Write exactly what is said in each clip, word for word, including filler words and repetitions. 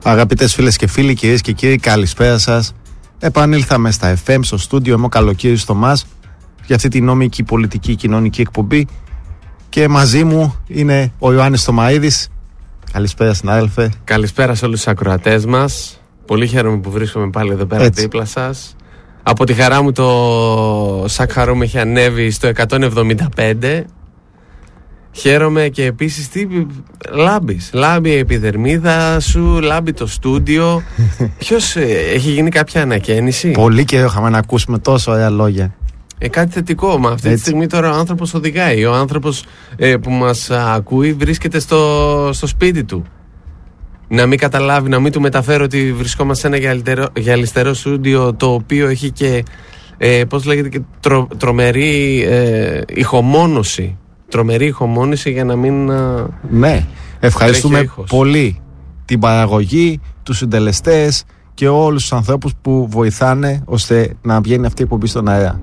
Αγαπητές φίλες και φίλοι, κυρίες και κύριοι, καλησπέρα σας. Επανήλθαμε στα εφ εμ, στο στούντιο. Είμαι ο Καλοκύρης Θωμάς για αυτή τη νόμικη, πολιτική, κοινωνική εκπομπή. Και μαζί μου είναι ο Ιωάννης Θωμαίδης. Καλησπέρα, συνάδελφε. Καλησπέρα σε όλους τους ακροατές μας. Πολύ χαίρομαι που βρίσκομαι πάλι εδώ πέρα Έτσι. δίπλα σας. Από τη χαρά μου το Σακχαρό με έχει ανέβει στο εκατόν εβδομήντα πέντε. Χαίρομαι και επίσης τι λάμπεις. Λάμπει η επιδερμίδα σου, λάμπει το στούντιο. Ποιος ε, έχει γίνει κάποια ανακαίνιση? Πολύ καιρό είχαμε να ακούσουμε τόσο ωραία λόγια. Ε, κάτι θετικό. Μα αυτή Έτσι. τη στιγμή τώρα ο άνθρωπος οδηγάει. Ο άνθρωπος ε, που μας α, ακούει βρίσκεται στο, στο σπίτι του. Να μην καταλάβει, να μην του μεταφέρω ότι βρισκόμαστε σε ένα γυαλιστερό, γυαλιστερό στούντιο, το οποίο έχει και ε, πώς λέγεται, και τρο, τρομερή ε, ηχομόνωση. Τρομερή ηχομόνωση για να μην. Α, Ναι, ευχαριστούμε ήχος. πολύ την παραγωγή, τους συντελεστές και όλους τους ανθρώπους που βοηθάνε ώστε να βγαίνει αυτή η εκπομπή στον αέρα.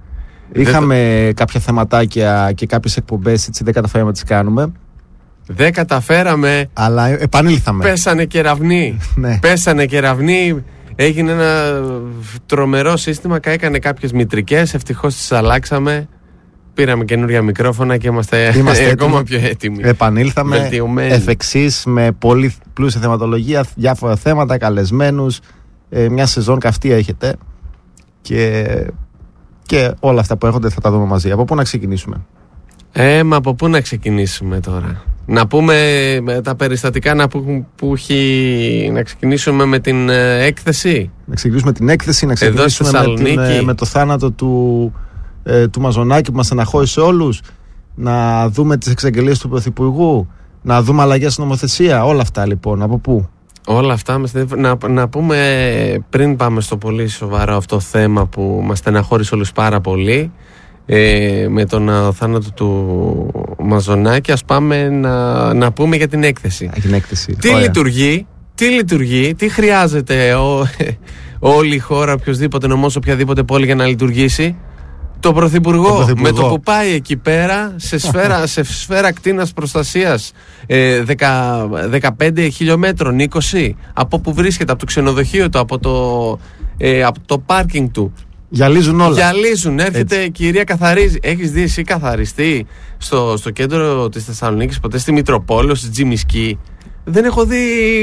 Είχαμε κάποια θεματάκια και κάποιες εκπομπές, έτσι δεν καταφέραμε να τις κάνουμε, δεν καταφέραμε. αλλά επανήλθαμε. Πέσανε κεραυνοί. Ναι. Πέσανε κεραυνοί. Έγινε ένα τρομερό σύστημα. Έκανε κάποιες μητρικές. Ευτυχώς τις αλλάξαμε. Πήραμε καινούργια μικρόφωνα και είμαστε, Είμαστε ακόμα έτοιμοι. πιο έτοιμοι. Επανήλθαμε Βελτιωμένοι. εφ' εξής με πολύ πλούσια θεματολογία, διάφορα θέματα, καλεσμένους, ε, μια σεζόν καυτή έχετε και, και όλα αυτά που έρχονται θα τα δούμε μαζί. Από πού να ξεκινήσουμε? Ε, μα από πού να ξεκινήσουμε τώρα? Να πούμε με τα περιστατικά να, που, που έχει, να ξεκινήσουμε με την ε, έκθεση. Να ξεκινήσουμε την έκθεση, να Εδώ ξεκινήσουμε στη με, την, Θεσσαλονίκη. ε, με το θάνατο του, ε, του Μαζονάκη που μας στεναχώρησε όλους, να δούμε τις εξαγγελίες του Πρωθυπουργού, να δούμε αλλαγές στην νομοθεσία, όλα αυτά λοιπόν. Από πού? Όλα αυτά μας, να, να πούμε πριν πάμε στο πολύ σοβαρό αυτό θέμα που μας στεναχώρησε όλους πάρα πολύ, ε, με τον α, θάνατο του Μαζονάκη, ας πάμε να, να πούμε για την έκθεση. Την έκθεση. Τι Ωραία. λειτουργεί, τι λειτουργεί, τι χρειάζεται ο, όλη η χώρα, οποιοδήποτε νομός, οποιαδήποτε πόλη για να λειτουργήσει? Το Πρωθυπουργό. Το Πρωθυπουργό. Με το που πάει εκεί πέρα σε σφαίρα, σε σφαίρα κτίνας προστασίας ε, δεκα, δεκαπέντε χιλιόμετρων, είκοσι, από που βρίσκεται, από το ξενοδοχείο του, από το, ε, από το πάρκινγκ του. Γυαλίζουν όλα. Γυαλίζουν, έρχεται η κυρία καθαρίζει. Έχεις δει εσύ καθαριστή στο, στο κέντρο της Θεσσαλονίκης ποτέ, στη Μητροπόλεω, στη Τζιμισκή? Δεν έχω δει.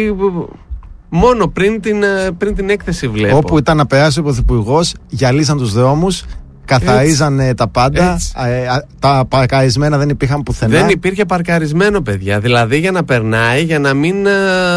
Μόνο πριν την, πριν την έκθεση βλέπω. Όπου ήταν να περάσει ο Πρωθυπουργός, γυαλίζαν τους δρόμους, καθαρίζανε τα πάντα. Έτσι. ε, α, τα παρκαρισμένα δεν υπήρχαν πουθενά. Δεν υπήρχε παρκαρισμένο, παιδιά. Δηλαδή για να περνάει, για να μην, ε,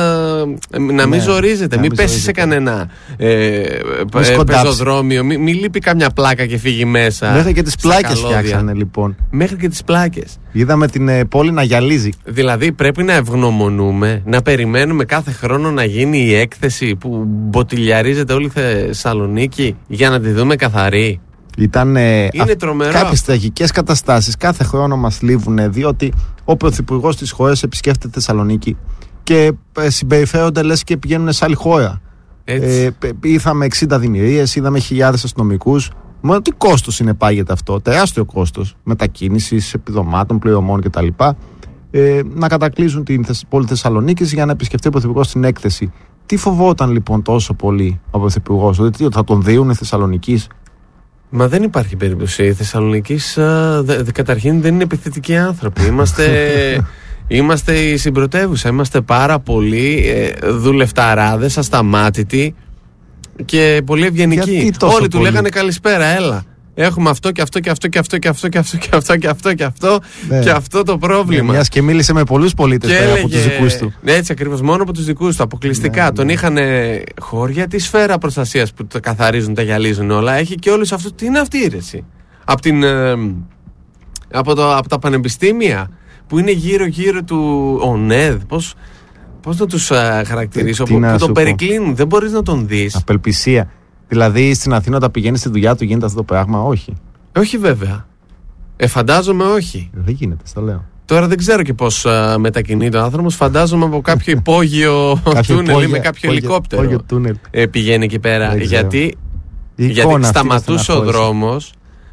να μην Ναι, ζορίζεται, να μην μην πέσει ζορίζεται. σε κανένα ε, ε, σκοντάψει. πεζοδρόμιο, μην, μην λείπει καμιά πλάκα και φύγει μέσα. Μέχρι και τις στα πλάκες καλώδια. φτιάξανε λοιπόν. Μέχρι και τις πλάκες. Είδαμε την ε, πόλη να γυαλίζει. Δηλαδή πρέπει να ευγνωμονούμε, να περιμένουμε κάθε χρόνο να γίνει η έκθεση που μποτιλιαρίζεται όλη η Θεσσαλονίκη για να τη δούμε καθαρή. Ήταν ε, Είναι τρομερό κάποιες αυτό. τραγικές καταστάσεις κάθε χρόνο μας λείβουν, διότι ο Πρωθυπουργός της χώρας επισκέφτεται Θεσσαλονίκη και ε, συμπεριφέρονται λες και πηγαίνουν σε άλλη χώρα. Έτσι. Ε, π- είδαμε εξήντα δημιουργίες, είδαμε χιλιάδες αστυνομικούς. Μόνο τι κόστος συνεπάγεται αυτό? Τεράστιο κόστος μετακίνησης, επιδομάτων, πληρωμών κτλ. Ε, να κατακλείζουν την Θεσ- πόλη Θεσσαλονίκης για να επισκεφτεί ο Πρωθυπουργός την έκθεση. Τι φοβόταν λοιπόν τόσο πολύ ο Πρωθυπουργός? Ότι, ότι θα τον δίουνε Θεσσαλονικής? Μα δεν υπάρχει περίπτωση. Η Θεσσαλονίκη καταρχήν δεν είναι επιθετικοί άνθρωποι. Είμαστε, είμαστε η συμπρωτεύουσα. Είμαστε πάρα πολύ ε, δουλευταράδες, ασταμάτητοι και πολύ ευγενικοί. Γιατί τόσο Όλοι του πολύ? λέγανε καλησπέρα, έλα. Έχουμε αυτό και αυτό και αυτό και αυτό και αυτό και αυτό και αυτό και αυτό και αυτό Ναι. και αυτό το πρόβλημα. Μιας και μίλησε με πολλούς πολίτες πέρα από τους δικούς του. Ναι, έτσι ακριβώς, μόνο από τους δικούς του, αποκλειστικά. Ναι, Τον ναι. είχαν χώρια τη σφαίρα προστασίας που τα καθαρίζουν, τα γυαλίζουν όλα. Έχει και όλους αυτούς. Τι είναι αυτή η ήρεση? Από, την, ε, από, το, από τα πανεπιστήμια που είναι γύρω-γύρω του ΟΝΕΔ. Πώς, πώς να τους ε, χαρακτηρίσω? Τι Που, να που σου τον πω. περικλίνουν. Δεν μπορείς να τον δεις. Απελπισία. Δηλαδή στην Αθήνα όταν πηγαίνει στη δουλειά του γίνεται αυτό το πράγμα? Όχι. Όχι βέβαια. Ε, φαντάζομαι όχι. Δεν γίνεται, στο λέω. Τώρα δεν ξέρω και πώς α, μετακινείται ο άνθρωπος. Φαντάζομαι από κάποιο υπόγειο τούνελ ή υπόγεια- με κάποιο υπόγειο- ελικόπτερο υπόγειο τούνελ. ε, πηγαίνει εκεί πέρα. Δεν ξέρω. Γιατί, Η γιατί εικόνα αυτή σταματούσε με ο στεναχώρησε. δρόμος,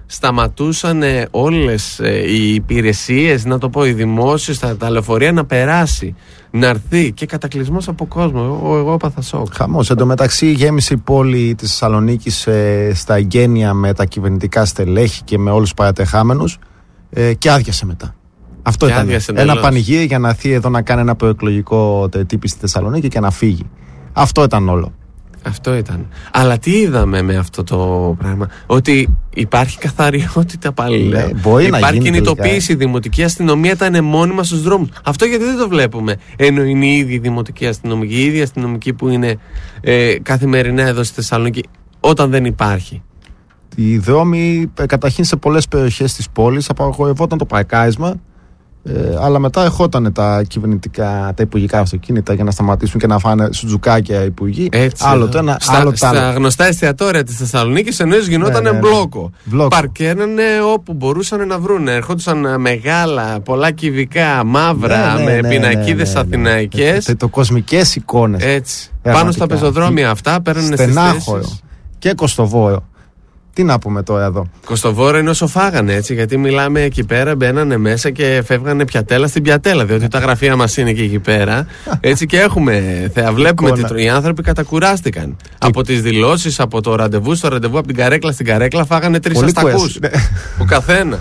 σταματούσαν όλες οι υπηρεσίες, να το πω, οι δημόσιες, τα, τα λεωφορεία να περάσει, να έρθει και κατακλυσμός από κόσμο. Εγώ, εγώ έπαθα σοκ. Χαμός. Εν τω μεταξύ γέμισε η πόλη της Θεσσαλονίκης ε, στα εγγένεια με τα κυβερνητικά στελέχη και με όλους τους παρατεχάμενους ε, και άδειασε μετά. Αυτό και ήταν ένα τέλος. Πανηγύρι για να έρθει εδώ να κάνει ένα προεκλογικό τύπη στη Θεσσαλονίκη και να φύγει. Αυτό ήταν όλο. Αυτό ήταν. Αλλά τι είδαμε με αυτό το πράγμα? Ότι υπάρχει καθαριότητα πάλι. Ναι, μπορεί υπάρχει να γίνει κινητοποίηση. Η δημοτική αστυνομία ήταν μόνιμα στους δρόμους. Αυτό γιατί δεν το βλέπουμε? Ενώ είναι η ίδια η δημοτική αστυνομική, η ίδια αστυνομική που είναι ε, καθημερινά εδώ στη Θεσσαλονίκη, όταν δεν υπάρχει. Οι δρόμοι καταρχήν σε πολλές περιοχές της πόλης απαγορευόταν το παρκάρισμα. Ε, αλλά μετά ερχόταν τα κυβερνητικά, τα υπουργικά αυτοκίνητα για να σταματήσουν και να φάνε σουτζουκάκια οι υπουργοί. Έτσι, άλλο το ένα, στα, άλλο το άλλο. Στα γνωστά εστιατόρια της Θεσσαλονίκης εννοείς γινόταν ναι, ναι, ναι. μπλόκο. μπλόκο. Παρκέρνανε όπου μπορούσαν να βρουν. Ερχόντουσαν μεγάλα, πολλά κυβικά, μαύρα, ναι, ναι, με ναι, πινακίδες ναι, ναι, ναι, αθηναϊκές. Ναι. Το κοσμικές εικόνες. Έτσι. Πάνω στα πεζοδρόμια αυτά παίρνανε στις θέσεις. Και κοστοβόρο. Τι να πούμε τώρα εδώ. Κοστοβόρο είναι όσο φάγανε, έτσι, γιατί μιλάμε εκεί πέρα, μπαίνανε μέσα και φεύγανε πιατέλα στην πιατέλα, διότι τα γραφεία μας είναι και εκεί πέρα. Έτσι και έχουμε, θα βλέπουμε ότι οι άνθρωποι κατακουράστηκαν. Από τις δηλώσεις, από το ραντεβού στο ραντεβού, από την καρέκλα στην καρέκλα, φάγανε τρεις αστακούς. Ο καθένα.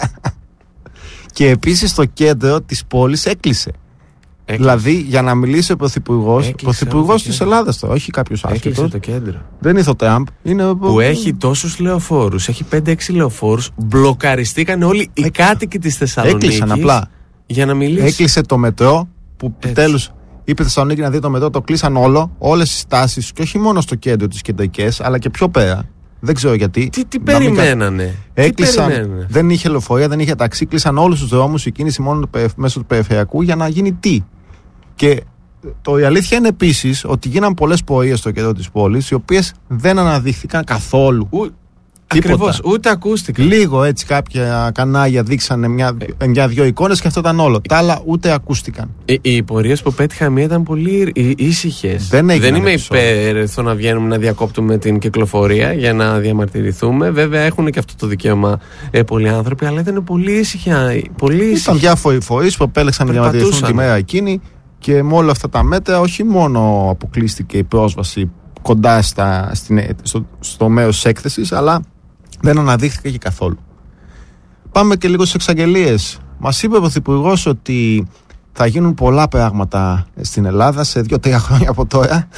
Και επίσης το κέντρο της πόλης έκλεισε. Έκλεισε. Δηλαδή, για να μιλήσει ο πρωθυπουργός, πρωθυπουργός της Ελλάδας, το, όχι κάποιος άσχετος. Το κέντρο. Δεν είναι ο Τραμπ. Είναι... Που έχει τόσους λεωφόρους, έχει πέντε έξι λεωφόρους. Μπλοκαριστήκαν όλοι οι κάτοικοι της Θεσσαλονίκης. Έκλεισαν απλά. Για να μιλήσει. Έκλεισε το μετρό, που επιτέλους είπε η Θεσσαλονίκη να δει το μετρό, το κλείσαν όλο, όλες τις στάσεις, και όχι μόνο στο κέντρο, τις κεντρικές, αλλά και πιο πέρα. Δεν ξέρω γιατί. Τι, τι περιμένανε. Έκλεισαν. Τι περιμένανε. Δεν είχε λεωφορεία, δεν είχε ταξί. Κλείσαν όλους τους δρόμους, η κίνηση μόνο μέσω του περιφερειακού για να γίνει τι. Και το, η αλήθεια είναι επίσης ότι γίναν πολλές πορείες στο κέντρο της πόλης, οι οποίες δεν αναδείχθηκαν καθόλου. Ου, ακριβώς, ούτε ακούστηκαν. Λίγο έτσι κάποια κανάλια δείξανε μια, ε, μια-δυο εικόνες και αυτό ήταν όλο. Τα άλλα ούτε ακούστηκαν. Οι, οι πορείες που πέτυχα μία ήταν πολύ ήσυχες. Δεν, δεν είμαι υπέρ στο να βγαίνουμε να διακόπτουμε την κυκλοφορία για να διαμαρτυρηθούμε. Βέβαια έχουν και αυτό το δικαίωμα ε, πολλοί άνθρωποι, αλλά ήταν πολύ ήσυχα. Πολύ ήσυχα. Ήταν διάφοροι φορείς που επέλεξαν να διαμαρτυρηθούν τη μέρα εκείνη. Και με όλα αυτά τα μέτρα, όχι μόνο αποκλείστηκε η πρόσβαση κοντά στα, στην, στο, στο μέρος της έκθεσης, αλλά δεν αναδείχθηκε και καθόλου. Πάμε και λίγο στις εξαγγελίες. Μας είπε ο Πρωθυπουργός ότι θα γίνουν πολλά πράγματα στην Ελλάδα σε δύο-τρία χρόνια από τώρα.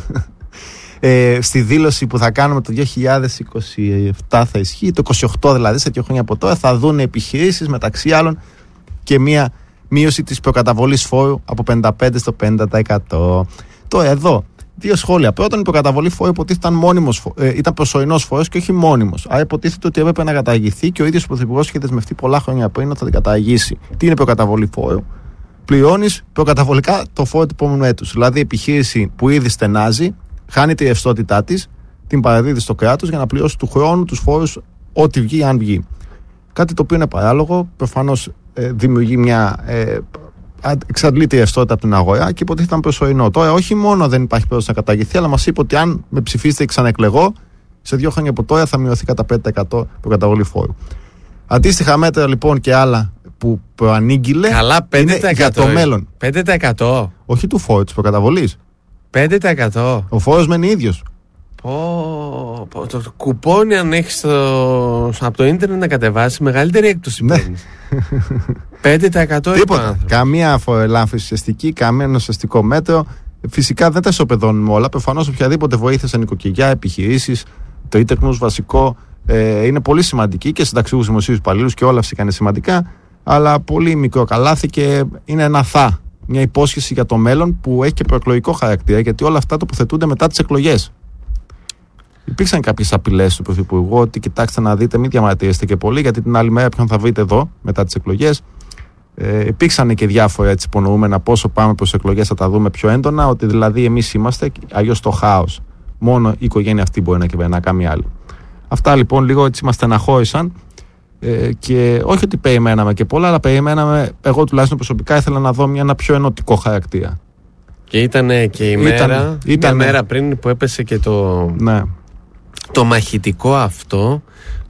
ε, στη δήλωση που θα κάνουμε το δύο χιλιάδες είκοσι επτά θα ισχύει, το είκοσι οκτώ δηλαδή, σε δύο χρόνια από τώρα, θα δουν επιχειρήσεις μεταξύ άλλων και μία μείωση της προκαταβολής φόρου από πενήντα πέντε στο πενήντα τοις εκατό. Τώρα εδώ, δύο σχόλια. Πρώτον, η προκαταβολή φόρου υποτίθεται ήταν, μόνιμος, ε, ήταν προσωρινός φόρος και όχι μόνιμος. Άρα υποτίθεται ότι έπρεπε να καταργηθεί και ο ίδιος ο Πρωθυπουργός είχε δεσμευτεί πολλά χρόνια πριν ότι θα την καταργήσει. Τι είναι προκαταβολή φόρου? Πληρώνεις προκαταβολικά το φόρο του επόμενου έτους. Δηλαδή, η επιχείρηση που ήδη στενάζει, χάνει τη ρευστότητά της, την παραδίδει στο κράτος για να πληρώσει του χρόνου τους φόρους, ό,τι βγει, αν βγει. Κάτι το οποίο είναι παράλογο, προφανώς ε, δημιουργεί μια ε, εξαντλείται η ρευστότητα από την αγορά και υποτίθεται ήταν προσωρινό. Τώρα, όχι μόνο δεν υπάρχει περίπτωση να καταργηθεί, αλλά μας είπε ότι αν με ψηφίσετε και ξαναεκλεγώ, σε δύο χρόνια από τώρα θα μειωθεί κατά πέντε τοις εκατό προκαταβολή φόρου. Αντίστοιχα μέτρα λοιπόν και άλλα που προανήγγειλε. Καλά, πέντε τοις εκατό για το μέλλον. πέντε τοις εκατό. Όχι του φόρου, της προκαταβολής. πέντε τοις εκατό. Ο φόρος μένει ίδιος. Oh, το κουπόνι αν έχεις το... από το ίντερνετ να κατεβάσεις, μεγαλύτερη έκπτωση παίρνεις. πέντε τοις εκατό. Τίποτα. Καμία φορολάμφωση ουσιαστική, καμία ουσιαστικό μέτρο. Φυσικά δεν τα ισοπεδώνουμε όλα. Προφανώς οποιαδήποτε βοήθεια σε νοικοκυριά, επιχειρήσεις, το ίντερνετ βασικό ε, είναι πολύ σημαντική και συνταξιούχους δημοσίους υπαλλήλους και όλα φυσικά είναι σημαντικά. Αλλά πολύ μικρό καλάθι και είναι ένα θα. Μια υπόσχεση για το μέλλον που έχει και προεκλογικό χαρακτήρα, γιατί όλα αυτά τοποθετούνται μετά τις εκλογές. Υπήρξαν κάποιες απειλές του Πρωθυπουργού ότι κοιτάξτε να δείτε, μην διαμαρτύρεστε και πολύ, γιατί την άλλη μέρα ποιον θα βρείτε εδώ μετά τις εκλογές. Ε, υπήρξαν και διάφορα έτσι υπονοούμενα πόσο πάμε προς εκλογές θα τα δούμε πιο έντονα, ότι δηλαδή εμείς είμαστε αλλιώς το χάος. Μόνο η οικογένεια αυτή μπορεί να κυβερνά, καμία άλλη. Αυτά λοιπόν λίγο έτσι μας στεναχώρησαν ε, και όχι ότι περιμέναμε και πολλά, αλλά περιμέναμε, εγώ τουλάχιστον προσωπικά ήθελα να δω μια, ένα πιο ενωτικό χαρακτήρα. Και ήταν και η ήταν, μέρα, ήταν, μια μέρα πριν που έπεσε και το, ναι. το μαχητικό αυτό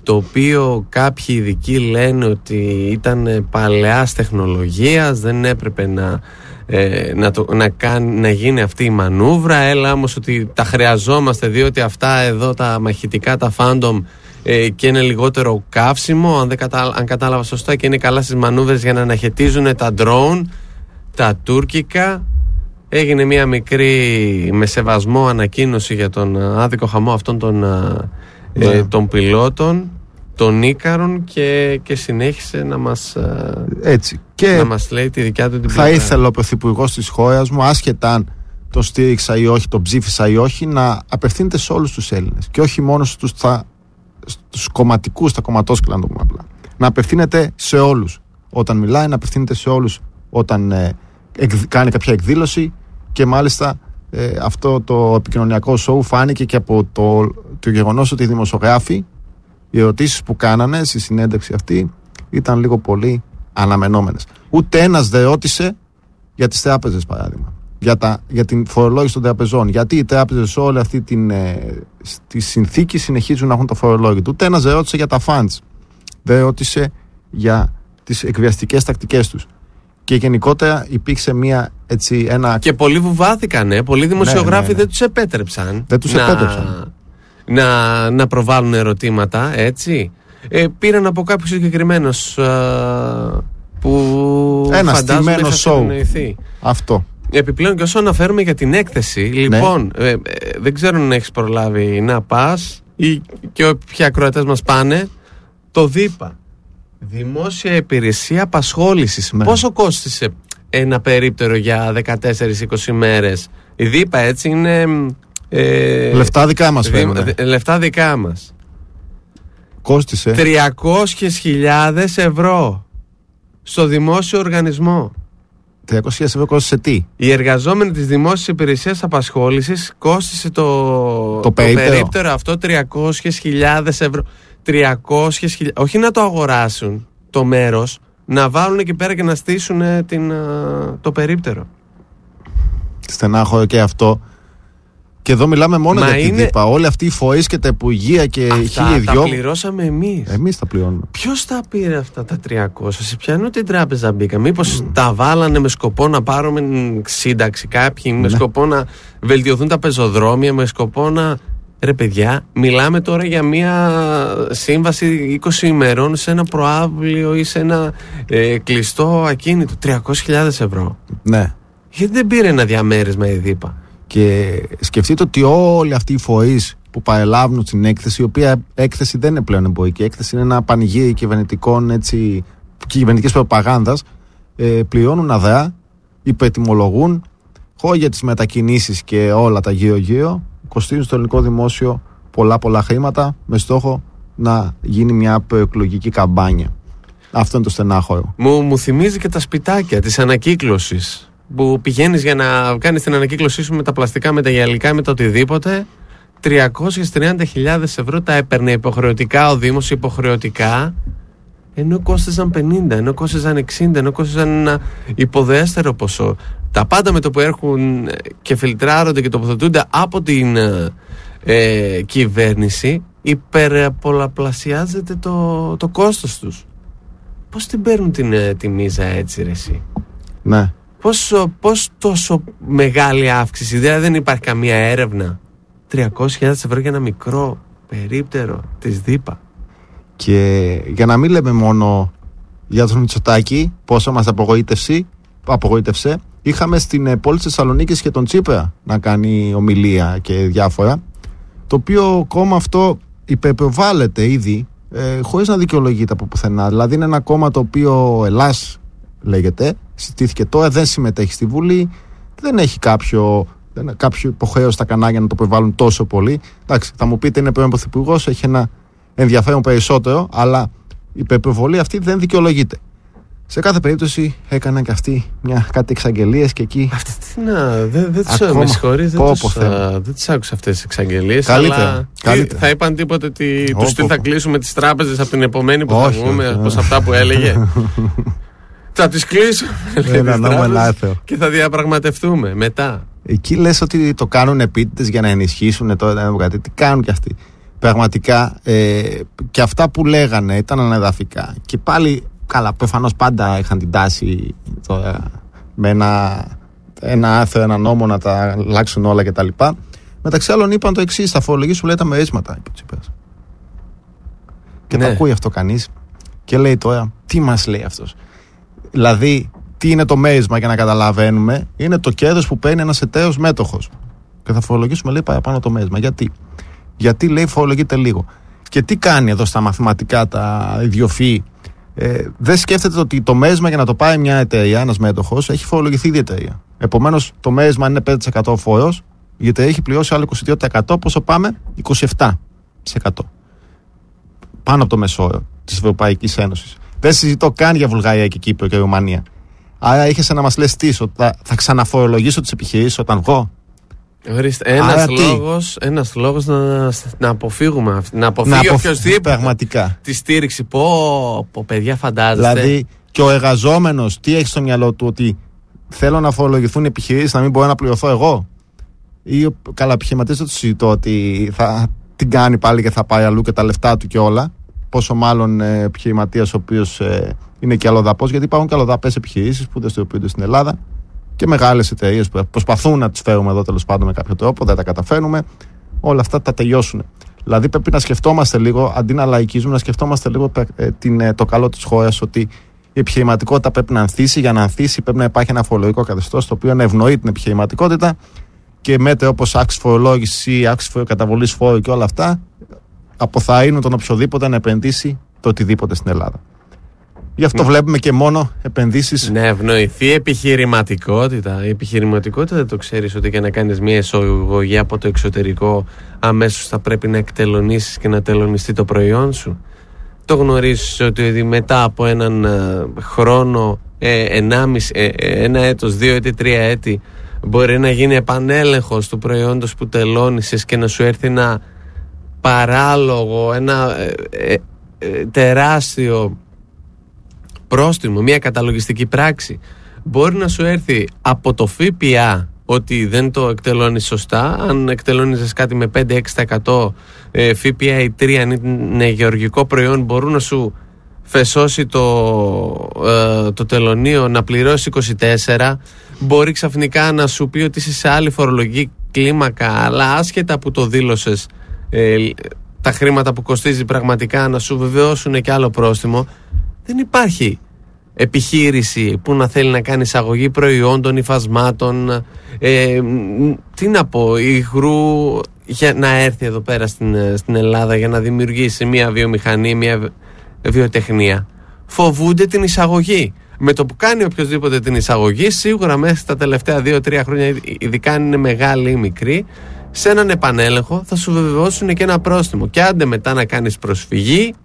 το οποίο κάποιοι ειδικοί λένε ότι ήταν παλαιάς τεχνολογίας, δεν έπρεπε να, ε, να, το, να, κάνει, να γίνει αυτή η μανούβρα. Έλα όμως ότι τα χρειαζόμαστε, διότι αυτά εδώ τα μαχητικά, τα Phantom, ε, και είναι λιγότερο καύσιμο, αν, δεν κατα, αν κατάλαβα σωστά, και είναι καλά στις μανούβρες για να αναχαιτίζουν τα drone, τα τουρκικά. Έγινε μια μικρή με σεβασμό ανακοίνωση για τον άδικο χαμό αυτών των, ναι. ε, των πιλότων, των Ίκαρων, και, και συνέχισε να μας, έτσι. Και να μας λέει τη δικιά του την πλευρά. Θα ήθελα ο Πρωθυπουργός της χώρας μου, άσχετα αν τον στήριξα ή όχι, τον ψήφισα ή όχι, να απευθύνεται σε όλους τους Έλληνες και όχι μόνο στους, θα, στους κομματικούς, στα κομματόσκυλα, να το πούμε απλά. Να απευθύνεται σε όλους όταν μιλάει, να απευθύνεται σε όλους όταν ε, εκ, κάνει κάποια εκδήλωση. Και μάλιστα ε, αυτό το επικοινωνιακό σοου φάνηκε και από το, το γεγονός ότι οι δημοσιογράφοι, οι ερωτήσεις που κάνανε στη συνέντευξη αυτή ήταν λίγο πολύ αναμενόμενες. Ούτε ένας δεν ρώτησε για τις τράπεζες, παράδειγμα, για, τα, για την φορολόγηση των τραπεζών, γιατί οι τράπεζες όλη αυτή την, ε, τη συνθήκη συνεχίζουν να έχουν το φορολόγητο. Ούτε ένας δεν ρώτησε για τα funds, δεν ρώτησε για τις εκβιαστικές τακτικές τους. Και γενικότερα υπήρξε μια, έτσι, ένα... Και πολλοί βουβάθηκαν, ε. πολλοί δημοσιογράφοι ναι, ναι, ναι. δεν τους επέτρεψαν, δεν τους να, επέτρεψαν. Να, να προβάλλουν ερωτήματα, έτσι. Ε, πήραν από κάποιους συγκεκριμένους που ένα στημένο σοου. Αυτό. Επιπλέον, και όσο αναφέρουμε για την έκθεση, λοιπόν, ναι. ε, ε, δεν ξέρω αν έχεις προλάβει να πας ή και όποιοι ακροατές μας πάνε, το ΔΥΠΑ. Δημόσια υπηρεσία απασχόλησης. Ναι. Πόσο κόστισε ένα περίπτερο για δεκατέσσερις με είκοσι μέρες? Η ΔΥΠΑ, έτσι, είναι... Ε, λεφτά δικά μας φέρνουν. Λεφτά δικά μας. Κόστισε τριακόσιες χιλιάδες ευρώ στο δημόσιο οργανισμό. τριακόσιες χιλιάδες ευρώ κόστισε τι? Οι εργαζόμενοι της δημόσιας υπηρεσίας απασχόλησης κόστισε το, το, το περίπτερο. περίπτερο αυτό τριακόσιες χιλιάδες ευρώ. τριακόσιες χιλιάδες, όχι να το αγοράσουν το μέρος, να βάλουν εκεί πέρα και να στήσουν την, το περίπτερο. Στενάχωρο και αυτό. Και εδώ μιλάμε μόνο Μα για είναι... την ΔΥΠΑ. Όλοι αυτοί οι φορείς και τα υπουργεία και χίλιοι δυο. Τα πληρώσαμε εμείς. Εμείς τα πληρώνουμε. Ποιος τα πήρε αυτά τα τριακόσια? Σε ποιανού την τράπεζα μπήκα? Μήπως mm. τα βάλανε με σκοπό να πάρουμε σύνταξη κάποιοι, ναι. με σκοπό να βελτιωθούν τα πεζοδρόμια, με σκοπό να... Ρε παιδιά, μιλάμε τώρα για μια σύμβαση είκοσι ημερών σε ένα προάβλιο ή σε ένα ε, κλειστό ακίνητο. τριακόσιες χιλιάδες ευρώ. Ναι. Γιατί δεν πήρε ένα διαμέρισμα η ΔΥΠΑ? Και σκεφτείτε ότι όλοι αυτοί οι φορείς που παρελάβουν στην έκθεση, η οποία έκθεση δεν είναι πλέον εμπορική, έκθεση είναι ένα πανηγύρι κυβερνητικών, έτσι, κυβερνητικής προπαγάνδας, ε, πληρώνουν αδρά, υπερτιμολογούν, χώρια για τις μετακινήσεις και όλα τα γύρω-γύρω, κοστίζουν στο ελληνικό δημόσιο πολλά πολλά χρήματα με στόχο να γίνει μια προεκλογική καμπάνια. Αυτό είναι το στενάχωρο. Μου, μου θυμίζει και τα σπιτάκια της ανακύκλωσης, που πηγαίνεις για να κάνεις την ανακύκλωσή σου με τα πλαστικά, με τα γυαλικά, με το οτιδήποτε. τριακόσιες τριάντα χιλιάδες ευρώ τα έπαιρνε υποχρεωτικά ο Δήμος, υποχρεωτικά, ενώ κόστιζαν πενήντα, ενώ κόστιζαν εξήντα, ενώ κόστιζαν ένα υποδέστερο ποσό. Τα πάντα με το που έρχουν και φιλτράρονται και τοποθετούνται από την ε, κυβέρνηση, υπερπολαπλασιάζεται το, το κόστος τους. Πώς την παίρνουν την, τη μίζα έτσι, ρε εσύ? Ναι. Πώς, πώς τόσο μεγάλη αύξηση? Δηλαδή δεν υπάρχει καμία έρευνα? τριακόσιες χιλιάδες ευρώ για ένα μικρό περίπτερο της ΔΥΠΑ. Και για να μην λέμε μόνο για τον Μητσοτάκη πόσο μας απογοήτευσε, απογοήτευσε είχαμε στην πόλη της Θεσσαλονίκης και τον Τσίπρα να κάνει ομιλία και διάφορα, το οποίο κόμμα αυτό υπερπροβάλλεται ήδη ε, χωρίς να δικαιολογείται από πουθενά. Δηλαδή είναι ένα κόμμα το οποίο Ελλάς λέγεται, συστήθηκε τώρα, δεν συμμετέχει στη Βουλή, δεν έχει κάποιο, δεν, κάποιο υποχρέωση στα κανάλια να το προβάλλουν τόσο πολύ. Εντάξει, θα μου πείτε είναι πρώην πρωθυπουργός, έχει ένα ενδιαφέρον περισσότερο, αλλά η υπερπροβολή αυτή δεν δικαιολογείται. Σε κάθε περίπτωση έκαναν και αυτοί μια, κάτι εξαγγελίες και εκεί. Αυτή τι να. Δεν δε τους με συγχωρείς, δεν, τους, δεν τις άκουσα αυτές τις εξαγγελίες. Καλύτερα. Αλλά καλύτερα. Θα είπαν τίποτε ότι τους τι θα κλείσουμε τις τράπεζες από την επομένη που όχι, θα βγούμε, όχι, όπως αυτά που έλεγε. Θα τις κλείσουμε και θα διαπραγματευτούμε μετά. Εκεί λες ότι το κάνουν επίτηδες για να ενισχύσουν τώρα, τι κάνουν κι αυτοί? πραγματικά ε, και αυτά που λέγανε ήταν ανεδαφικά. Και πάλι, καλά, προφανώς πάντα είχαν την τάση τώρα, με ένα, ένα άρθρο, ένα νόμο να τα αλλάξουν όλα κτλ. Μεταξύ άλλων είπαν το εξής: θα φορολογήσουν, λέει, τα μερίσματα. Και ναι. Το ακούει αυτό κανείς και λέει τώρα, τι μας λέει αυτός? Δηλαδή, τι είναι το μέρισμα, για να καταλαβαίνουμε? Είναι το κέρδος που παίρνει ένας εταίρος μέτοχος. Και θα φορολογήσουμε, λέει, παραπάνω το μέρισμα. Γιατί? Γιατί, λέει, φορολογείται λίγο. Και τι κάνει εδώ στα μαθηματικά τα ιδιοφυή? Ε, δεν σκέφτεται ότι το μέρισμα, για να το πάρει μια εταιρεία, ένας μέτοχος, έχει φορολογηθεί η εταιρεία. Επομένως, το μέρισμα είναι πέντε τοις εκατό φόρος, η εταιρεία έχει πληρώσει άλλο είκοσι δύο τοις εκατό, πόσο πάμε? είκοσι επτά τοις εκατό. Πάνω από το μεσόωρο της Ευρωπαϊκής Ένωσης. Δεν συζητώ καν για Βουλγαρία και Κύπρο και Ρουμανία. Άρα είχες να μας λες τι, ότι θα, θα ξαναφορολογήσω τις επιχειρήσεις όταν βγω? Ορίστε, ένας λόγος, ένας λόγος να, να αποφύγουμε, να αποφύγει οποιοσδήποτε πραγματικά τη στήριξη. Πω, πω, παιδιά, φαντάζεστε. Δηλαδή, και ο εργαζόμενος τι έχει στο μυαλό του? Ότι θέλω να φορολογηθούν οι επιχειρήσεις, να μην μπορώ να πληρωθώ εγώ? Ή καλά, επιχειρηματίες δεν το συζητώ, ότι θα την κάνει πάλι και θα πάει αλλού και τα λεφτά του και όλα. Πόσο μάλλον ε, επιχειρηματίας ο οποίος ε, είναι και αλλοδαπός, γιατί υπάρχουν και αλλοδαπές επιχειρήσεις που δραστηριοποιούνται στην Ελλάδα και μεγάλες εταιρείες που προσπαθούν να τις φέρουμε εδώ τέλος πάντων με κάποιο τρόπο, δεν τα καταφέρνουμε. Όλα αυτά τα τελειώσουν. Δηλαδή πρέπει να σκεφτόμαστε λίγο, αντί να λαϊκίζουμε, να σκεφτόμαστε λίγο ε, την, ε, το καλό της χώρας, ότι η επιχειρηματικότητα πρέπει να ανθίσει. Για να ανθίσει πρέπει να υπάρχει ένα φορολογικό καθεστώς το οποίο να ευνοεί την επιχειρηματικότητα, και μέτρα όπως αύξηση φορολόγηση, αύξηση καταβολής φόρου και όλα αυτά αποθαρρύνουν τον οποιοδήποτε να επενδύσει το οτιδήποτε στην Ελλάδα. Γι' αυτό ναι. Βλέπουμε και μόνο επενδύσεις. Ναι, ευνοηθεί επιχειρηματικότητα. Η επιχειρηματικότητα, δεν το ξέρεις ότι για να κάνεις μια εισαγωγή από το εξωτερικό αμέσως θα πρέπει να εκτελονίσεις και να τελωνιστεί το προϊόν σου? Το γνωρίζεις ότι μετά από έναν χρόνο, ε, ενάμιση, ε, ένα έτος, δύο έτη, τρία έτη, μπορεί να γίνει επανέλεγχος του προϊόντος που τελώνησες και να σου έρθει ένα παράλογο, ένα ε, ε, τεράστιο πρόστιμο, μια καταλογιστική πράξη. Μπορεί να σου έρθει από το ΦΠΑ ότι δεν το εκτελώνεις σωστά. Αν εκτελώνεις κάτι με πέντε με έξι τοις εκατό ε, ΦΠΑ ή τρία, αν είναι γεωργικό προϊόν, μπορούν να σου φεσώσει το, ε, το τελωνείο να πληρώσει είκοσι τέσσερα. Μπορεί ξαφνικά να σου πει ότι είσαι σε άλλη φορολογική κλίμακα, αλλά άσχετα που το δήλωσες, ε, τα χρήματα που κοστίζει πραγματικά να σου βεβαιώσουν και άλλο πρόστιμο. Δεν υπάρχει επιχείρηση που να θέλει να κάνει εισαγωγή προϊόντων, υφασμάτων, ε, τι να πω, υγρού, για να έρθει εδώ πέρα στην, στην Ελλάδα για να δημιουργήσει μια βιομηχανία, μια βιοτεχνία. Φοβούνται την εισαγωγή. Με το που κάνει οποιοδήποτε την εισαγωγή, σίγουρα μέσα στα τελευταία δύο τρία χρόνια, ειδικά αν είναι μεγάλη ή μικρή, σε έναν επανέλεγχο θα σου βεβαιώσουν και ένα πρόστιμο. Και άντε μετά να κάνεις προσφυγή,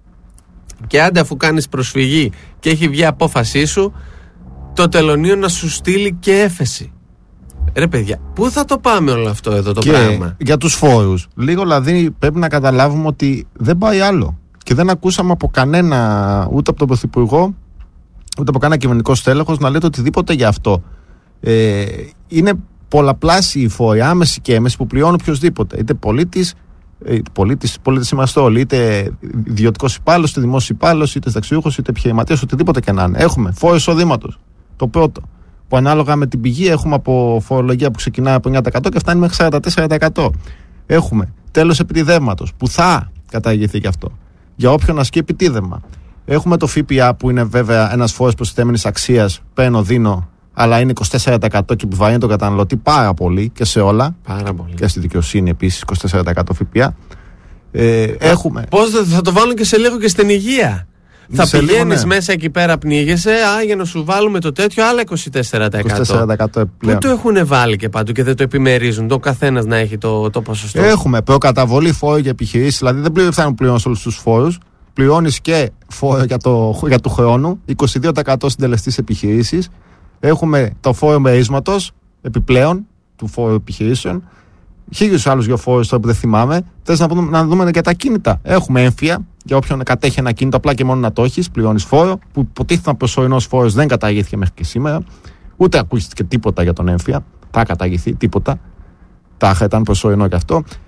και άντε αφού κάνεις προσφυγή και έχει βγει απόφασή σου, το τελωνείο να σου στείλει και έφεση. Ρε παιδιά, πού θα το πάμε όλο αυτό εδώ το και πράγμα? Για τους φόρους, λίγο δηλαδή πρέπει να καταλάβουμε ότι δεν πάει άλλο. Και δεν ακούσαμε από κανένα, ούτε από τον Πρωθυπουργό, ούτε από κανένα κυβερνητικό στέλεχος να λέτε οτιδήποτε για αυτό. Ε, είναι πολλαπλάσιοι οι φόροι, άμεση και έμεση, που πληρώνει οποιοδήποτε. Είτε πολίτης, πολίτης, πολίτης είμαστε όλοι, είτε ιδιωτικός υπάλληλος, είτε δημόσιος υπάλληλος, είτε συνταξιούχος, είτε επιχειρηματίας, οτιδήποτε και να είναι. Έχουμε φόρο εισοδήματος. Το πρώτο. Που ανάλογα με την πηγή έχουμε από φορολογία που ξεκινάει από εννιά τοις εκατό και φτάνει μέχρι σαράντα τέσσερα τοις εκατό. Έχουμε τέλος επιτιδεύματος που θα καταργηθεί και αυτό για όποιον ασκεί επιτίδευμα. Έχουμε το ΦΠΑ που είναι βέβαια ένας φόρος προστιθέμενης αξίας, παίρνω, δίνω, αλλά είναι είκοσι τέσσερα τοις εκατό και επιβαρύνει τον καταναλωτή πάρα πολύ και σε όλα. Πάρα πολύ. Και στη δικαιοσύνη επίσης είκοσι τέσσερα τοις εκατό ΦΠΑ. Ε, έχουμε. Πώς θα το βάλουν και σε λίγο και στην υγεία? Θα πηγαίνεις ναι. μέσα εκεί πέρα, πνίγεσαι, α, για να σου βάλουμε το τέτοιο, άλλα είκοσι τέσσερα τοις εκατό. είκοσι τέσσερα τοις εκατό Πού το έχουν βάλει και παντού και δεν το επιμερίζουν, το καθένας να έχει το, το ποσοστό? Έχουμε προκαταβολή φόρου για επιχειρήσεις, δηλαδή δεν πληρώνει πλέον σε όλους τους φόρους. Πληρώνεις και φόρο για, το, για του χρόνου, είκοσι δύο τοις εκατό συντελεστής επιχειρήσεις. Έχουμε το φόρο μερίσματος επιπλέον του φόρου επιχειρήσεων. Χίλιους άλλους δύο φόρους τώρα που δεν θυμάμαι. Θες να, να δούμε και τα κίνητα. Έχουμε έμφυα για όποιον κατέχει ένα κίνητο, απλά και μόνο να το έχεις. Πληρώνεις φόρο που υποτίθεται να προσωρινός φόρος, δεν καταργήθηκε μέχρι και σήμερα. Ούτε ακούστηκε τίποτα για τον έμφυα. Θα καταργηθεί τίποτα. Τάχα ήταν προσωρινό και αυτό.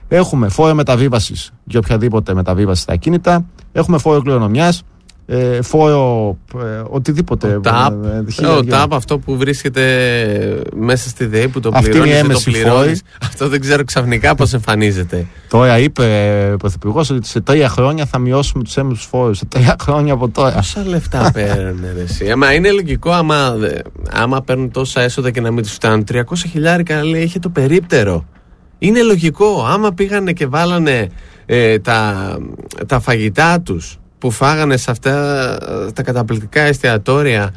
Έχουμε φόρο μεταβίβασης για οποιαδήποτε μεταβίβαση στα ακίνητα. Έχουμε φόρο κληρονομιάς. Ε, φόρο ε, οτιδήποτε. Ο ΤΑΠ, ε, ο ΤΑΠ, αυτό που βρίσκεται μέσα στη ΔΕΗ που το πληρώνεις, το πληρώνεις. Αυτό δεν ξέρω ξαφνικά πώς εμφανίζεται. Τώρα είπε ο Πρωθυπουργός ότι σε τρία χρόνια θα μειώσουμε τους έμεσους φόρους. Σε τρία χρόνια από τώρα. Πόσα λεφτά παίρνουν εσύ. Μα είναι λογικό άμα, άμα παίρνουν τόσα έσοδα και να μην τους φτάνουν. τριακόσια χιλιάρικα λέει είχε το περίπτερο. Είναι λογικό. Άμα πήγανε και βάλανε ε, τα, τα φαγητά τους που φάγανε σε αυτά τα καταπληκτικά εστιατόρια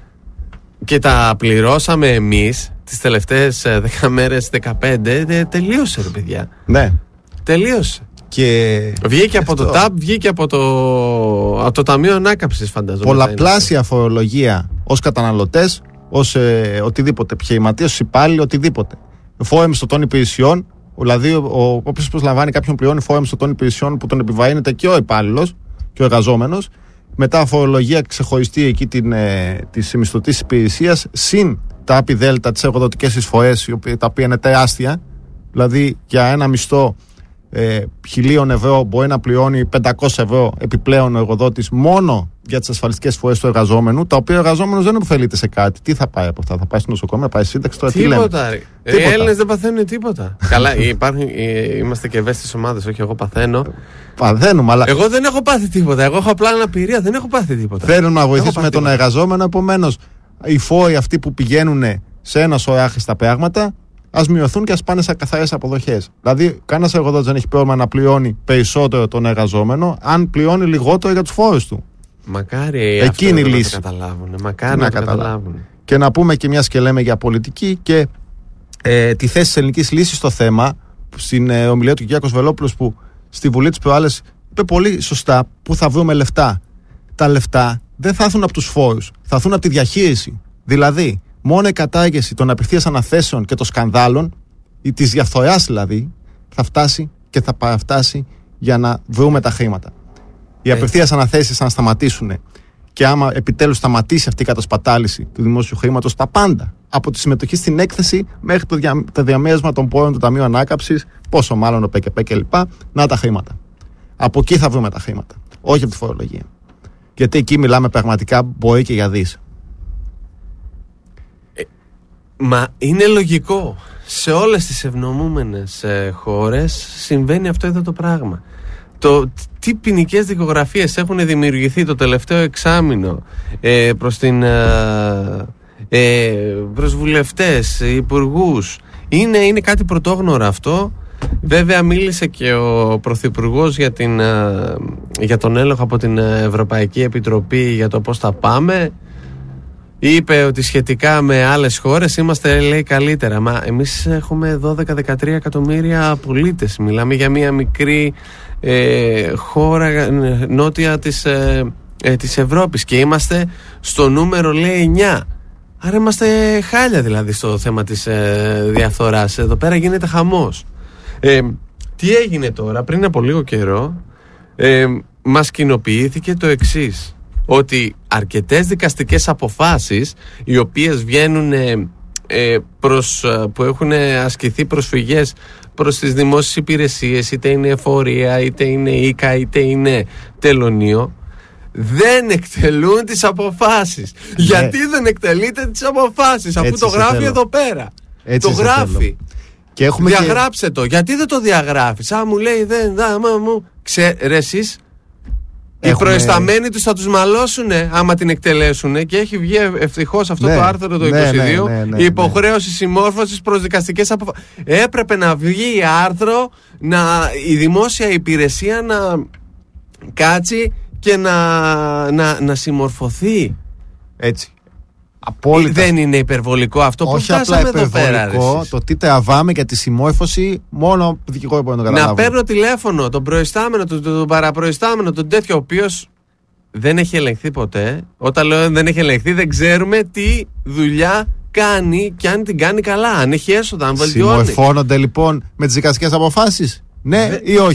και τα πληρώσαμε εμείς τις τελευταίες δέκα μέρες, δεκαπέντε, τε, τελείωσε ρε παιδιά. Ναι. Τελείωσε. Και βγήκε από αυτό. Το ΤΑΠ, βγήκε από το, από το Ταμείο Ανάκαμψης, φανταζόμαι. Πολλαπλάσια φορολογία ως καταναλωτές, ως ε, οτιδήποτε, επιχειρηματίες, ως υπάλληλοι, οτιδήποτε. Φόρο μισθωτών υπηρεσιών, δηλαδή όποιος προσλαμβάνει κάποιον πληρώνει φόρο μισθωτών υπηρεσιών που τον επιβαρύνεται και ο υπάλληλος και ο εργαζόμενος. Μετά φορολογία ξεχωριστή εκεί την, ε, της μισθωτής υπηρεσίας, συν τα άπι δέλτα, τις εργοδοτικές εισφορές, τα οποία είναι τεράστια. Δηλαδή για ένα μισθό ε, χιλίων ευρώ μπορεί να πληρώνει πεντακόσια ευρώ επιπλέον ο εργοδότης μόνο για τις ασφαλιστικές εισφορές του εργαζόμενου, τα οποία ο εργαζόμενος δεν επωφελείται σε κάτι. Τι θα πάει από αυτά, θα πάει στο νοσοκομείο, θα πάει σύνταξη, τώρα τι λέμε. Τίποτα. Οι Έλληνες δεν παθαίνουν τίποτα. Καλά, υπάρχουν, είμαστε και ευαίσθητες ομάδες, όχι εγώ παθαίνω. Παθαίνουμε, αλλά. Εγώ δεν έχω πάθει τίποτα. Εγώ έχω απλά αναπηρία, δεν έχω πάθει τίποτα. Θέλουμε να βοηθήσουμε τον τίποτα. εργαζόμενο, επομένως οι φόροι αυτοί που πηγαίνουν σε ένα σωρό άχρηστα πράγματα, ας μειωθούν και ας πάνε σε καθαρές αποδοχές. Δηλαδή, κανένας εργοδότης δεν έχει πρόβλημα να πληρώνει περισσότερο τον εργαζόμενο, αν πληρώνει λιγότερο για τους φόρους του. Μακάρι εκείνη η λύση. Να το καταλάβουν. Μακάρι να, να το καταλάβουν. Και να πούμε και μιας και λέμε για πολιτική και ε, τη θέση της ελληνικής λύσης στο θέμα, στην ε, ομιλία του Κυριάκος Βελόπουλος που στη Βουλή της προάλλες είπε πολύ σωστά που θα βρούμε λεφτά. Τα λεφτά δεν θα έρθουν από τους φόρους, θα έρθουν από τη διαχείριση. Δηλαδή, μόνο η κατάργηση των απευθείας αναθέσεων και των σκανδάλων, ή της διαφθοράς δηλαδή, θα φτάσει και θα παραφτάσει για να βρούμε τα χρήματα. Οι απευθείας αναθέσεις, αν σταματήσουν και άμα επιτέλους σταματήσει αυτή η κατασπατάληση του δημόσιου χρήματος, τα πάντα, από τη συμμετοχή στην έκθεση μέχρι το, δια, το διαμέρισμα των πόρων του Ταμείου Ανάκαμψης, πόσο μάλλον ο ΠΚΠ κλπ. Να τα χρήματα. Από εκεί θα βρούμε τα χρήματα, όχι από τη φορολογία. Γιατί εκεί μιλάμε πραγματικά μπορεί και για δις. Ε, μα είναι λογικό. Σε όλες τις ευνομούμενες ε, χώρες συμβαίνει αυτό εδώ το πράγμα. Το τι ποινικές δικογραφίες έχουν δημιουργηθεί το τελευταίο εξάμηνο ε, προς, την, ε, ε, προς βουλευτές, υπουργούς, είναι, είναι κάτι πρωτόγνωρο αυτό. Βέβαια μίλησε και ο Πρωθυπουργός για, την, ε, για τον έλεγχο από την Ευρωπαϊκή Επιτροπή για το πώς θα πάμε. Είπε ότι σχετικά με άλλες χώρες είμαστε, λέει, καλύτερα. Μα εμείς έχουμε δώδεκα με δεκατρία εκατομμύρια πολίτες. Μιλάμε για μια μικρή ε, χώρα νότια της, ε, ε, της Ευρώπης και είμαστε στο νούμερο, λέει, εννιά. Άρα είμαστε χάλια δηλαδή στο θέμα της ε, διαφθοράς. Εδώ πέρα γίνεται χαμός. Ε, τι έγινε τώρα? Πριν από λίγο καιρό ε, μας κοινοποιήθηκε το εξής, ότι αρκετές δικαστικές αποφάσεις οι οποίες βγαίνουν ε, προς, που έχουν ασκηθεί προσφυγές προς τις δημόσιες υπηρεσίες, είτε είναι εφορία, είτε είναι οίκα, είτε είναι τελωνείο, δεν εκτελούν τις αποφάσεις. Ναι. Γιατί δεν εκτελείτε τις αποφάσεις, αφού έτσι το γράφει θέλω. Εδώ πέρα. Έτσι το γράφει. Και έχουμε διαγράψε και... το. Γιατί δεν το διαγράφεις? Α, μου λέει δεν δά, μα, μου. Ξέρε εσείς, έχουμε... οι προϊσταμένοι τους θα τους μαλώσουνε άμα την εκτελέσουνε, και έχει βγει ευτυχώς αυτό, ναι, το άρθρο το είκοσι δύο, ναι, ναι, ναι, ναι, η υποχρέωση ναι. συμμόρφωσης προς δικαστικές αποφάσεις. Έπρεπε να βγει άρθρο, να, η δημόσια υπηρεσία να κάτσει και να, να, να συμμορφωθεί. Έτσι. Απόλυτα. Δεν είναι υπερβολικό αυτό που φτάσαμε εδώ πέρα? Το τι τραβάμε για τη συμμόρφωση, μόνο δικηγόρο μπορεί να το καταλάβουμε. Να παίρνω τηλέφωνο τον προϊστάμενο, τον, τον παραπροϊστάμενο, τον τέτοιο, ο οποίος δεν έχει ελεγχθεί ποτέ. Όταν λέω δεν έχει ελεγχθεί, δεν ξέρουμε τι δουλειά κάνει και αν την κάνει καλά, αν έχει έσοδα, αν βελτιώνει. Συμμορφώνονται λοιπόν με τις δικαστικές αποφάσεις, ναι Δε... ή όχι?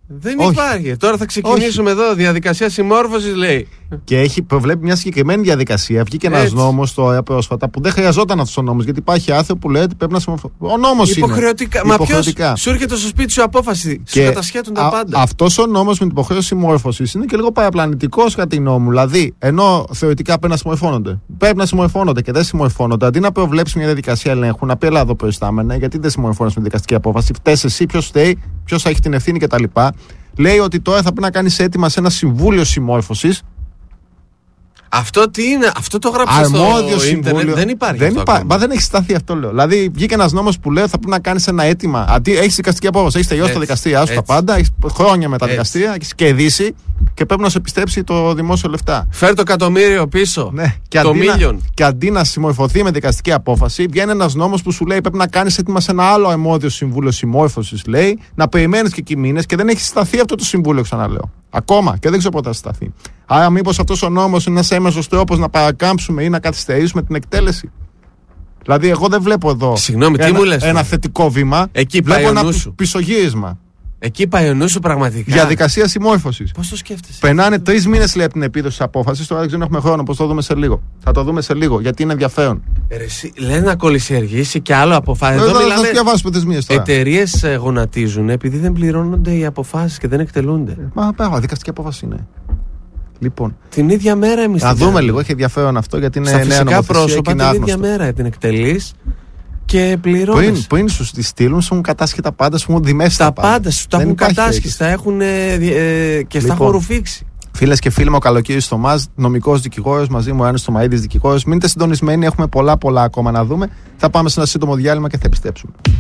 Δεν Όχι. υπάρχει. Τώρα θα ξεκινήσουμε Όχι. εδώ. Διαδικασία συμμόρφωσης λέει. Και έχει προβλέπει μια συγκεκριμένη διαδικασία. Βγήκε ένα νόμο τώρα πρόσφατα που δεν χρειαζόταν αυτό ο νόμο. Γιατί υπάρχει άθεο που λέει ότι πρέπει να συμμορφωθεί. Ο νόμος είναι. Υποχρεωτικά. Μα ποιος σου έρχεται στο σπίτι σου απόφαση. Σου κατασχέτουν τα πάντα. Αυτό ο νόμο με την υποχρέωση συμμόρφωσης είναι και λίγο παραπλανητικός κατά νόμου. Δηλαδή, ενώ θεωρητικά πρέπει να συμμορφώνονται. Πρέπει να συμμορφώνονται και δεν συμμορφώνονται. Αντί να προβλέψει μια διαδικασία ελέγχου, να πει έλα εδώ προϊστάμενα, γιατί δεν συμμορφώνεσαι με δικαστική απόφαση. Φταίει εσύ, ποιο φταίει, ποιο θα έχει την ευθύνη κτλ. Λέει ότι τώρα θα πρέπει να κάνει αίτημα σε ένα συμβούλιο συμμόρφωσης. Αυτό τι είναι, αυτό το γράψα αρμόδιο στο συμβούλιο. Ίντερνετ, δεν υπάρχει. Δεν, αυτό υπά... Μα δεν έχει σταθεί αυτό, λέω. Δηλαδή, βγήκε ένα νόμο που λέει θα πρέπει να κάνει ένα αίτημα. Αντί έχει δικαστική απόφαση, έχει τελειώσει τα δικαστήρια, άσου τα πάντα, έχει χρόνια με τα έτσι. δικαστήρια, έχει κερδίσει και πρέπει να σου επιστρέψει το δημόσιο λεφτά. Φέρ το εκατομμύριο πίσω. Ναι. Και, το αντί μίλιον. να... και αντί να συμμορφωθεί με δικαστική απόφαση, βγαίνει ένα νόμο που σου λέει πρέπει να κάνει αίτημα σε ένα άλλο αρμόδιο συμβούλιο συμμόρφωση, λέει, να περιμένει και εκεί μήνες και δεν έχει σταθεί αυτό το συμβούλιο, ξαναλέω. Ακόμα και δεν ξέρω πότε θα σταθεί. Άρα, μήπως αυτός ο νόμος είναι ένας έμεσος τρόπος να παρακάμψουμε ή να καθυστερήσουμε την εκτέλεση. Δηλαδή, εγώ δεν βλέπω εδώ Συγγνώμη, ένα, τι μου λες, ένα θετικό βήμα. Εκεί βλέπω ένα σου. πισωγύρισμα. Εκεί πάει ο νου σου πραγματικά. Διαδικασία συμμόρφωσης. Πώς το σκέφτεσαι? Περνάνε τρεις μήνες λέει από την επίδοση της απόφασης. Τώρα δεν ξέρω αν έχουμε χρόνο. Πώς το δούμε σε λίγο. Θα το δούμε σε λίγο γιατί είναι ενδιαφέρον. Λένε να κολλησιεργήσει και άλλο αποφάσεις. Εδώ μιλάμε. Εταιρείες γονατίζουν επειδή δεν πληρώνονται οι αποφάσεις και δεν εκτελούνται. Μα πράγμα, δικαστική απόφαση είναι. Λοιπόν. Την ίδια μέρα εμείς. Να δούμε λίγο, έχει ενδιαφέρον αυτό γιατί είναι στα νέα φυσικά νομοθεσία πρόσωπα την ίδια μέρα την εκτελείς και πληρώνεις. Πριν, πριν σου τη στείλουν, σου έχουν κατάσχει τα πάντα, σου έχουν δημέσει τα πάντα. Τα πάντα σου τα έχουν κατάσχει, τα έχουν ε, ε, και στα έχουν ρουφήξει. Φίλες και φίλοι μου, ο Καλοκύρης Θωμάς, νομικός δικηγόρος, μαζί μου ο Ιωάννης Θωμαΐδης, δικηγόρος. Μείνετε συντονισμένοι, έχουμε πολλά πολλά ακόμα να δούμε. Θα πάμε σε ένα σύντομο διάλειμμα και θα επιστρέψουμε.